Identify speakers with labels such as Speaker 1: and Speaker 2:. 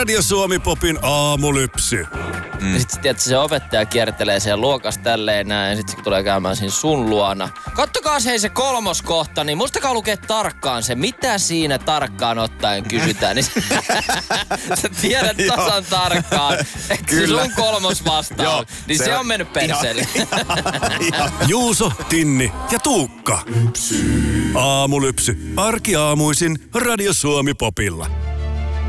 Speaker 1: Radio Suomi Popin aamulypsy.
Speaker 2: Ja sit tiedätkö, se opettaja kiertelee siellä luokassa tälleen näin, ja sit se tulee käymään siinä sun luona. Kattokaa hei se 3. kohta, niin muistakaa lukea tarkkaan se, mitä siinä tarkkaan ottaen kysytään. Niin sä tiedät tasan tarkkaan, että se sun 3. vastaus, niin se on mennyt perseelle.
Speaker 1: Juuso, Tinni ja Tuukka. Aamulypsy. Arkiaamuisin Radio Suomi Popilla.